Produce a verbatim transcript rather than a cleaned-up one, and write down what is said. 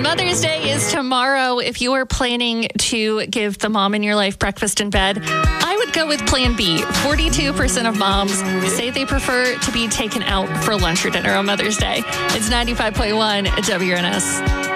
Mother's Day is tomorrow. If you are planning to give the mom in your life breakfast in bed, I would go with Plan B. forty-two percent of moms say they prefer to be taken out for lunch or dinner on Mother's Day. It's ninety-five point one W N S.